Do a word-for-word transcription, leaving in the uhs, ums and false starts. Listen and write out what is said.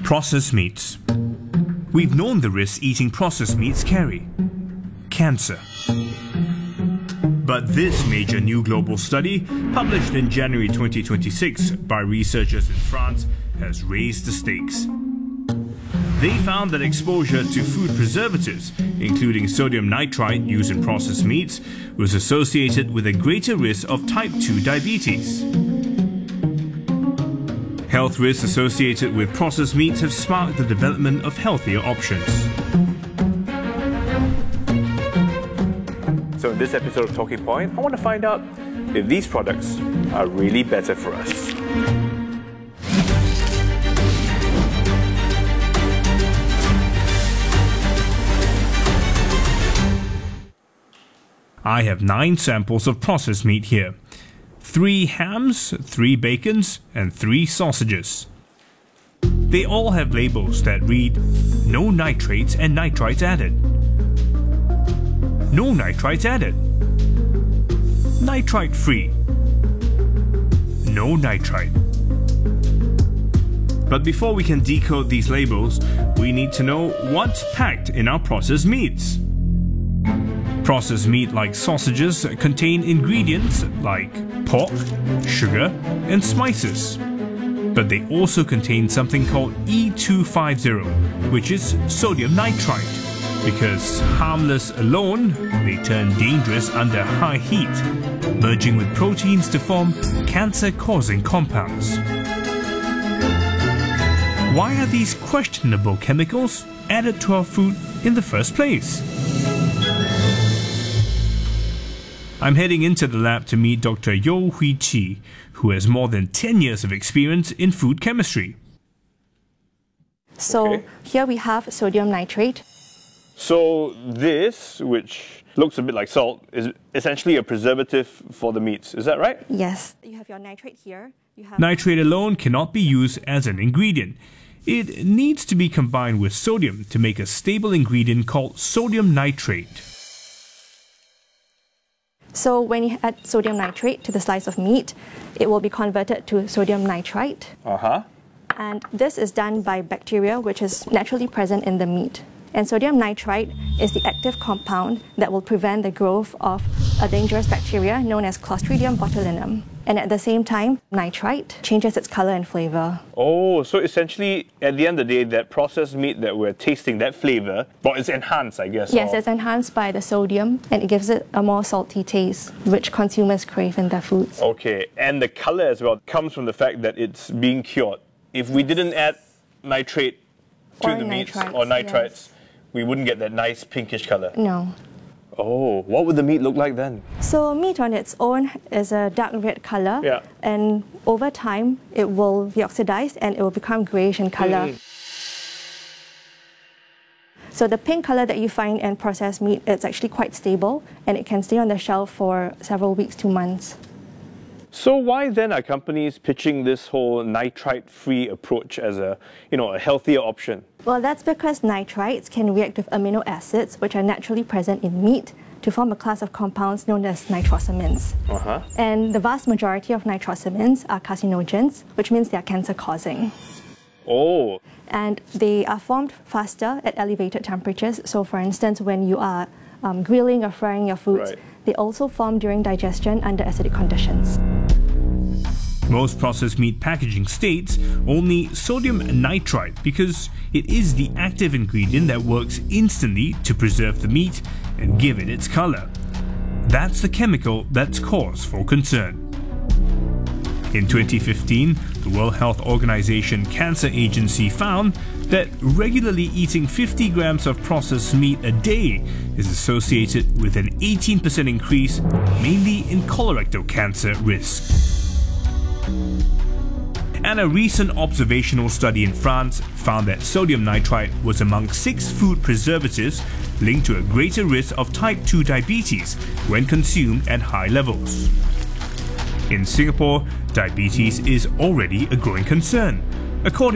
Processed meats. We've known the risks eating processed meats carry. Cancer. But this major new global study, published in January twenty twenty-six by researchers in France, has raised the stakes. They found that exposure to food preservatives, including sodium nitrite used in processed meats, was associated with a greater risk of type two diabetes. Health risks associated with processed meats have sparked the development of healthier options. So in this episode of Talking Point, I want to find out if these products are really better for us. I have nine samples of processed meat here. Three hams, three bacons, and three sausages. They all have labels that read, "No nitrates and nitrites added." "No nitrites added." "Nitrite free." "No nitrite." But before we can decode these labels, we need to know what's packed in our processed meats. Processed meat like sausages contain ingredients like pork, sugar, and spices. But they also contain something called E two fifty, which is sodium nitrite. Because harmless alone, they turn dangerous under high heat, merging with proteins to form cancer-causing compounds. Why are these questionable chemicals added to our food in the first place? I'm heading into the lab to meet Doctor You Hui Chi, who has more than ten years of experience in food chemistry. So Okay. here we have sodium nitrate. So this, which looks a bit like salt, is essentially a preservative for the meats. Is that right? Yes. You have your nitrate here. You have Nitrate alone cannot be used as an ingredient. It needs to be combined with sodium to make a stable ingredient called sodium nitrate. So when you add sodium nitrate to the slice of meat, it will be converted to sodium nitrite. Uh-huh. And this is done by bacteria which is naturally present in the meat. And sodium nitrite is the active compound that will prevent the growth of a dangerous bacteria known as Clostridium botulinum. And at the same time, nitrite changes its color and flavor. Oh, so essentially, at the end of the day, that processed meat that we're tasting, that flavor, well, it's enhanced, I guess. Yes, or- it's enhanced by the sodium and it gives it a more salty taste, which consumers crave in their foods. Okay, and the color as well comes from the fact that it's being cured. If we didn't add nitrate to Or the meats nitrites, or nitrites, yes. we wouldn't get that nice pinkish color. No. Oh, what would the meat look like then? So meat on its own is a dark red color, Yeah. and over time it will be oxidized and it will become grayish in color. Mm. So the pink color that you find in processed meat, it's actually quite stable and it can stay on the shelf for several weeks to months. So why then are companies pitching this whole nitrite-free approach as a, you know, a healthier option? Well, that's because nitrites can react with amino acids, which are naturally present in meat, to form a class of compounds known as nitrosamines. Uh-huh. And the vast majority of nitrosamines are carcinogens, which means they are cancer-causing. Oh, And they are formed faster at elevated temperatures. So for instance, when you are um, grilling or frying your foods, Right. they also form during digestion under acidic conditions. Most processed meat packaging states only sodium nitrite because it is the active ingredient that works instantly to preserve the meat and give it its color. That's the chemical that's cause for concern. In twenty fifteen, the World Health Organization Cancer Agency found that regularly eating fifty grams of processed meat a day is associated with an eighteen percent increase, mainly in colorectal cancer risk. And a recent observational study in France found that sodium nitrite was among six food preservatives linked to a greater risk of type two diabetes when consumed at high levels. In Singapore, diabetes is already a growing concern. According